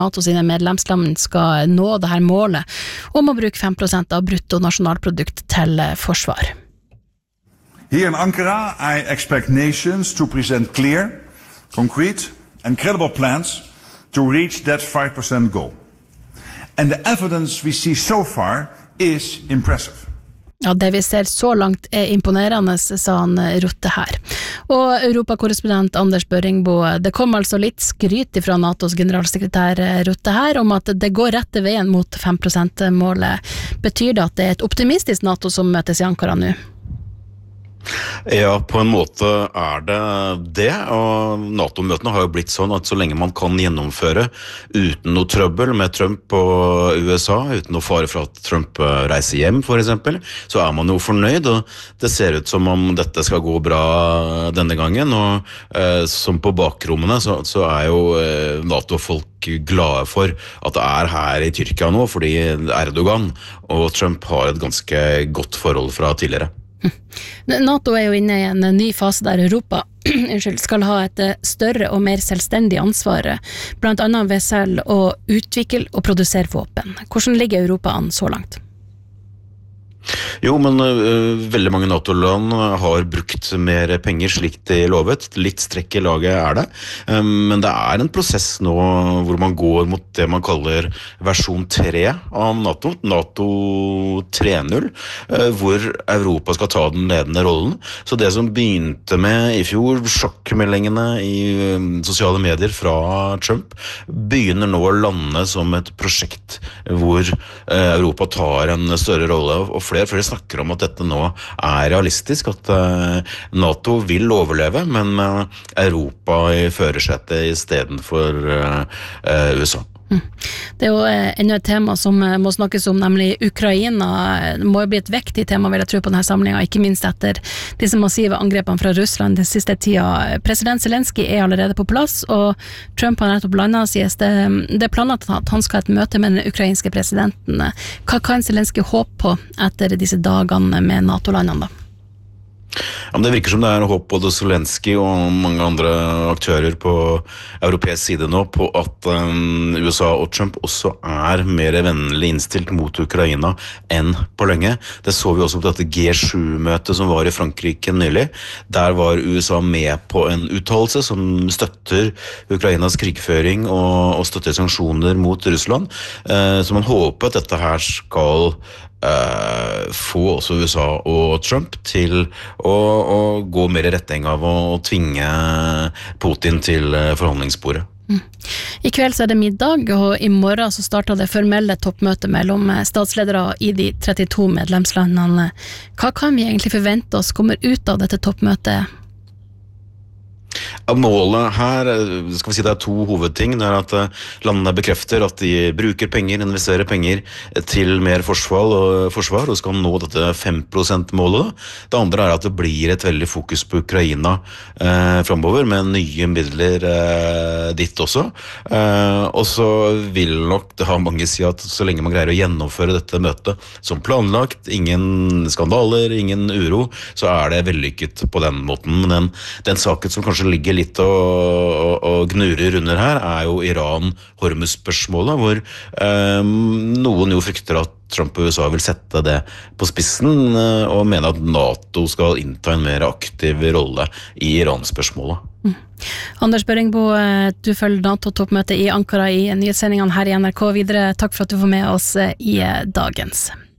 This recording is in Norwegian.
NATO sine medlemsland skal nå det her målet om å bruke 5% av bruttonasjonalprodukt til forsvar. Here in Ankara, I expect nations to present clear, concrete and credible plans to reach that 5% goal. And the evidence we see so far is impressive. Ja, det vi ser så langt imponerende, sa han Rutte her. Og Europakorrespondent Anders Børringbo, det kom altså litt skryt fra NATOs generalsekretær Rutte her om at det går rette veien mot 5%-målet. Betyr det at det et optimistisk NATO som møtes i Ankara nå? Ja, på en måte det det, og NATO-møtene har jo blitt sånn at så lenge man kan gjennomføre uten noe trøbbel med Trump og USA, uten noe fare for at Trump reiser hjem for eksempel, så man jo fornøyd, og det ser ut som om dette skal gå bra denne gangen, og som på bakrommene så jo NATO-folk glade for at det her i Tyrkia nå, fordi Erdogan og Trump har et ganske godt forhold fra tidligere. NATO jo inne i en ny fase der Europa skal ha et større og mer selvstendig ansvar, blant annet ved selv å utvikle og produsere våpen. Hvordan ligger Europa an så langt? Jo, men veldig mange NATO-land har brukt mer penger slik de lovet. Litt strekk i laget det. Men det en prosess nå hvor man går mot det man kaller versjon 3 av NATO, NATO 3.0, hvor Europa skal ta den ledende rollen. Så det som begynte med i fjor, sjokkmeldingene i sosiale medier fra Trump, begynner nå å lande som et prosjekt hvor Europa tar en større rolle, og flere snakker om at dette nå realistisk, at NATO vil overleve, men Europa i førersetet i stedet for USA. Det jo enda et tema som må snakkes om, nemlig Ukraina. Det må jo bli et vektig tema, vil jeg tro, på denne samlingen, ikke minst etter disse massive angrepene fra Russland den siste tida. President Zelensky allerede på plass, og Trump har nettopp landet, sies det planlagt at han skal ha et møte med den ukrainske presidenten. Hva kan Zelensky håpe på etter disse dagene med NATO-landene da? Ja, men det virker som det håp både Zelensky og mange andre aktører på europeisk side nå på at USA og Trump også mer vennlig innstilt mot Ukraina enn på lenge. Det så vi også på dette G7-møtet som var i Frankrike nylig. Der var USA med på en uttalelse som støtter Ukrainas krigføring og støtter sanksjoner mot Russland. Så man håper at dette her skal få også USA og Trump til å gå mer i retning av å tvinge Putin til forhandlingsbordet. I kveld så det middag, og i morgen så startet det formelle toppmøtet mellom statsledere i de 32 medlemslandene. Hva kan vi egentlig forvente oss kommer ut av dette toppmøtet? Målet her, skal vi si det 2 hovedting, det at landene bekrefter at de bruker penger, investerer penger til mer forsvar og skal nå dette 5%-målet. Det andre at det blir et veldig fokus på Ukraina fremover, med nye midler ditt også. Og så vil nok det ha mange si at så lenge man greier å gjennomføre dette møtet som planlagt, ingen skandaler, ingen uro, så det vellykket på den måten. Men den saken som kanskje ligger litt og gnurer under her jo Iran-Hormuz-spørsmålet, hvor noen jo frykter at Trump og USA vil sette det på spissen og mener at NATO skal innta en mer aktiv rolle i Iran-spørsmålet. Anders Børringbo, du følger NATO-toppmøtet i Ankara i nyhetssendingene her i NRK videre. Takk for at du var med oss i dagens.